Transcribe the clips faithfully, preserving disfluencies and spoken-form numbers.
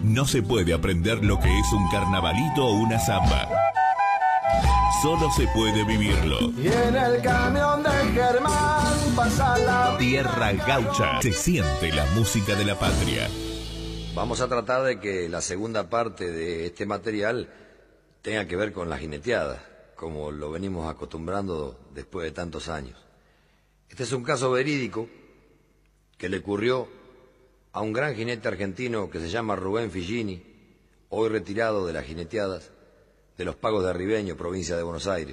No se puede aprender lo que es un carnavalito o una samba. Solo se puede vivirlo. Y en el camión de Germán pasa la Tierra Gaucha. Se siente la música de la patria. Vamos a tratar de que la segunda parte de este material tenga que ver con la jineteada, como lo venimos acostumbrando después de tantos años. Este es un caso verídico que le ocurrió a un gran jinete argentino que se llama Rubén Figini, hoy retirado de las jineteadas de los Pagos de Arribeño, provincia de Buenos Aires.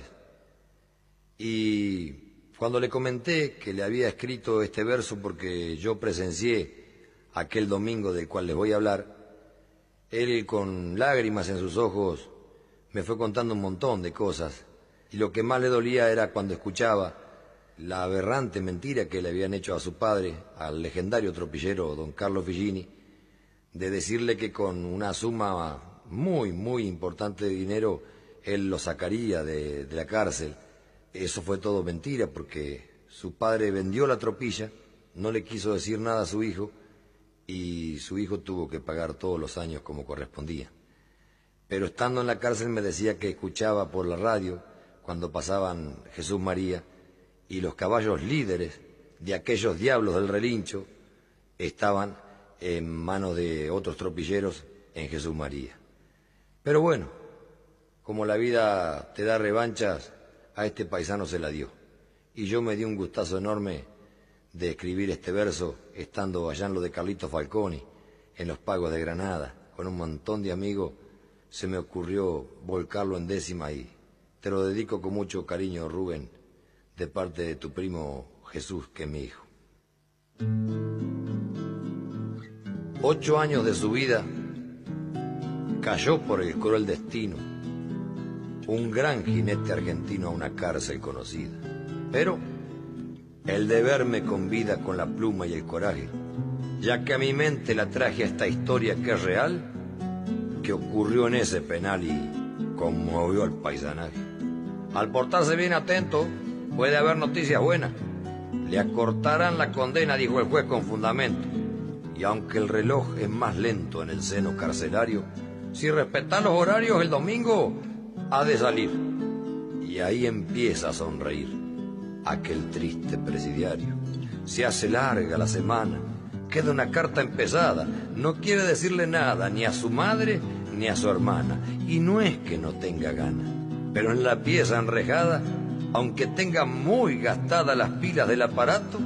Y cuando le comenté que le había escrito este verso porque yo presencié aquel domingo del cual les voy a hablar, él con lágrimas en sus ojos me fue contando un montón de cosas, y lo que más le dolía era cuando escuchaba la aberrante mentira que le habían hecho a su padre, al legendario tropillero don Carlos Figini, de decirle que con una suma muy, muy importante de dinero él lo sacaría de, de la cárcel. Eso fue todo mentira, porque su padre vendió la tropilla, no le quiso decir nada a su hijo, y su hijo tuvo que pagar todos los años como correspondía. Pero estando en la cárcel me decía que escuchaba por la radio cuando pasaban Jesús María, y los caballos líderes de aquellos diablos del relincho estaban en manos de otros tropilleros en Jesús María. Pero bueno, como la vida te da revanchas, a este paisano se la dio. Y yo me di un gustazo enorme de escribir este verso estando allá en lo de Carlito Falconi, en los Pagos de Granada, con un montón de amigos. Se me ocurrió volcarlo en décima y te lo dedico con mucho cariño, Rubén, de parte de tu primo Jesús, que es mi hijo. Ocho años de su vida cayó por el cruel destino un gran jinete argentino a una cárcel conocida. Pero el deber me convida con la pluma y el coraje, ya que a mi mente la traje a esta historia que es real, que ocurrió en ese penal y conmovió al paisanaje. Al portarse bien atento, puede haber noticias buenas. Le acortarán la condena, dijo el juez con fundamento. Y aunque el reloj es más lento en el seno carcelario, si respetan los horarios, el domingo ha de salir. Y ahí empieza a sonreír aquel triste presidiario. Se hace larga la semana, queda una carta empezada. No quiere decirle nada ni a su madre ni a su hermana. Y no es que no tenga ganas, pero en la pieza enrejada, aunque tenga muy gastadas las pilas del aparato,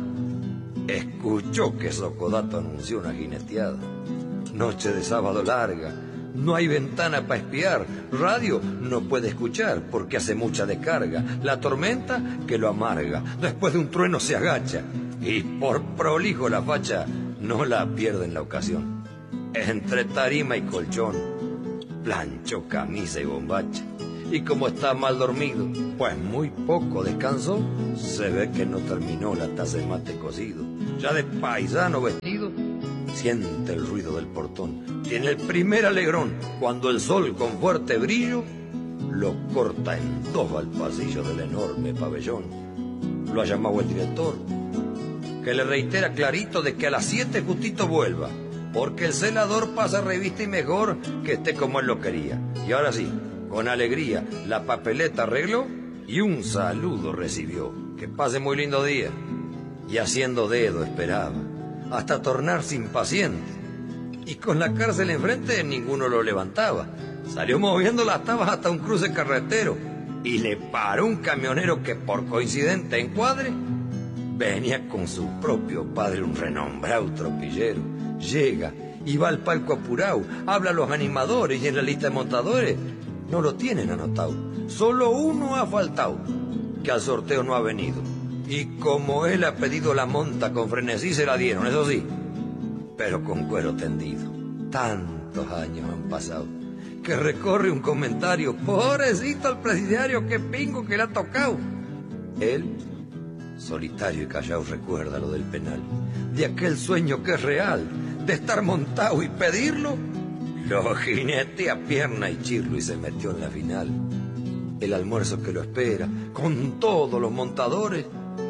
escuchó que Socodato anunció una jineteada. Noche de sábado larga, no hay ventana para espiar, radio no puede escuchar porque hace mucha descarga, la tormenta que lo amarga, después de un trueno se agacha, y por prolijo la facha no la pierde en la ocasión. Entre tarima y colchón, planchó camisa y bombacha, y como está mal dormido, pues muy poco descansó, se ve que no terminó la taza de mate cocido. Ya de paisano vestido, siente el ruido del portón. Tiene el primer alegrón cuando el sol con fuerte brillo lo corta en dos al pasillo del enorme pabellón. Lo ha llamado el director, que le reitera clarito de que a las siete justito vuelva, porque el celador pasa revista y mejor que esté como él lo quería. Y ahora sí, con alegría la papeleta arregló y un saludo recibió. Que pase muy lindo día. Y haciendo dedo esperaba hasta tornarse impaciente, y con la cárcel enfrente ninguno lo levantaba. Salió moviendo las tabas hasta un cruce carretero y le paró un camionero que por coincidente encuadre venía con su propio padre, un renombrado tropillero. Llega y va al palco apurado, habla a los animadores y en la lista de montadores no lo tienen anotado. Solo uno ha faltado, que al sorteo no ha venido. Y como él ha pedido la monta con frenesí, se la dieron, eso sí, pero con cuero tendido. Tantos años han pasado que recorre un comentario: pobrecito al presidiario, qué pingo que le ha tocado. Él, solitario y callado, recuerda lo del penal, de aquel sueño que es real, de estar montado y pedirlo. Lo jinetea a pierna y chirlo y se metió en la final. El almuerzo que lo espera, con todos los montadores,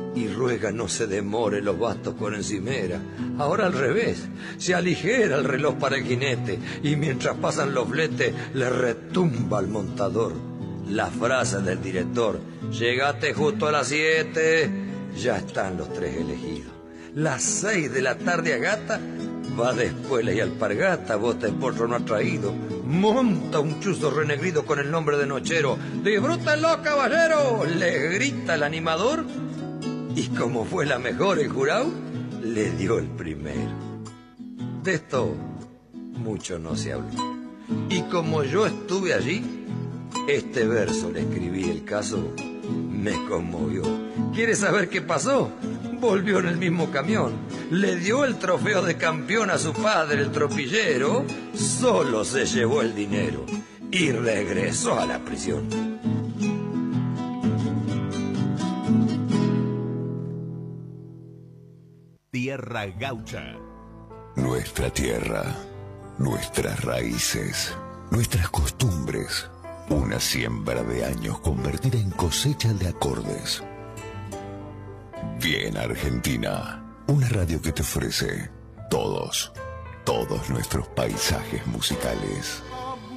y ruega no se demore los bastos con encimera. Ahora al revés, se aligera el reloj para el jinete y mientras pasan los fletes le retumba al montador la frase del director: llegaste justo a las siete, ya están los tres elegidos. Las seis de la tarde a gata, va después y alpargata, bota el potro no ha traído. Monta un chuzo renegrido con el nombre de nochero. ¡Disfrútenlo, caballero!, le grita el animador. Y como fue la mejor el jurado, le dio el primero. De esto mucho no se habló. Y como yo estuve allí, este verso le escribí, el caso me conmovió. ¿Quieres saber qué pasó? Volvió en el mismo camión, le dio el trofeo de campeón a su padre, el tropillero, solo se llevó el dinero y regresó a la prisión. Tierra Gaucha. Nuestra tierra, nuestras raíces, nuestras costumbres, una siembra de años convertida en cosecha de acordes. Bien Argentina, una radio que te ofrece todos, todos nuestros paisajes musicales.